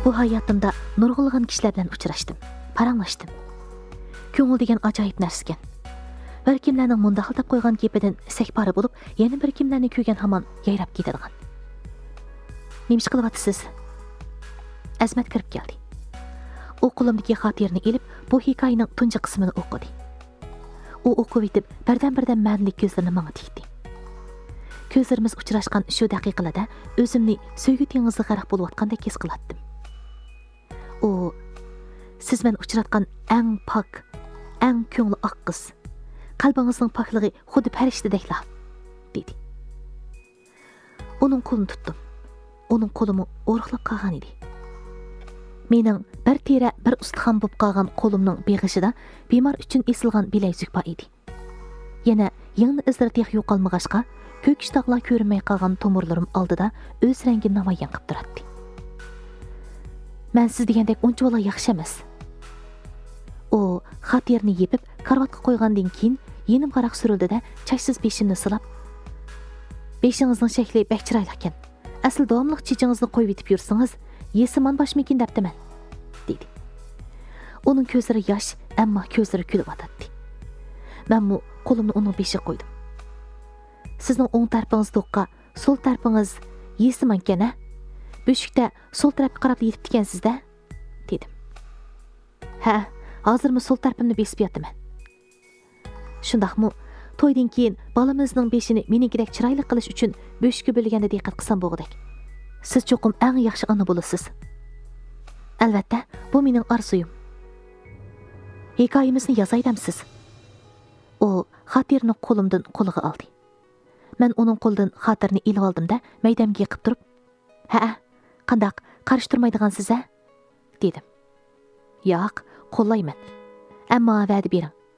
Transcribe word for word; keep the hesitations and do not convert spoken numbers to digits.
Bu hayatımda nurg'ulg'an kishilar bilan uchrashdim, paranglashdim. Ko'ngil degan ajoyib narsa ekan. Bir kimlarning mundaq deb qo'ygan gapidan sakpara bo'lib, yana bir kimlarni ko'rgan hamon yayrab ketadigan. Nima ish qilyapsiz? Azmat kirib keldi. U qo'limdagi xotirani elib, bu hikoyaning tunji qismini o'qidi. U o'qib etib, birdan-birdan ma'nili ko'zlarini menga tikdi. Ko'zlarimiz uchrashgan shu daqiqalarda o'zimni so'ygi dengizida g'arq bo'layotgandek his qilatdim. U siz men uchratgan eng pok, eng ko'ngli oq qiz. Qalbingizning pokligi xuddi farishtadeklar, dedi. Uning qo'lini tutdim. Uning qo'limi o'rg'lab qolgan edi. Mening bir tera, bir ustixon bo'lib qolgan qo'limning beg'ishida bemor uchun esilgan bilaguzuk bor edi. Yana yangi izlartiq yo'qolmag'achqa, ko'k ishtoqlar ko'rinmay qolgan tomirlarim oldida o'z rangini namoyon qilib turardi. Men siz degandek uncha vola yaxshi emas. U xotirni yepib, karvatga qo'ygandan keyin yenim qaraq surildi-da, chashsiz beshimni silab, "Beshingizning shakli bek chiroyli ekan. Asl davomli chechingizni qo'yib etib yursangiz, yesimon boshmikin debdiman", dedi. Uning ko'zlari yosh, ammo ko'zlari kulib otadi. Men bu qo'limni uning beshiga qo'ydim. Sizning o'ng tarafing'iz do'qqa, so'l tarafingiz yesimon ekan-a? Beshikda so'l tarafga qarab yetibdi ekansizda, dedim. "Ha, hozirmi so'l tarafimni besib yotaman." Shundaqmi, to'ydan keyin bolamizning beshini meningidek chiroyli qilish uchun bo'shga bo'lganda diqqat qilsam bo'g'dak. Siz cho'qim eng yaxshi ona bo'lasiz. Albatta, bu mening orzuyim. Hikoyamizni yozaydamsiz? U xotirni qo'limdan qo'liga oldi. Men uning qo'lidan xotirni ilib oldim-da, maydamga yiqib turib, "Ha, qandaq qarshi turmaydigansiz-a?" dedim. "Yo'q, qo'llayman. Ammo va'da bering.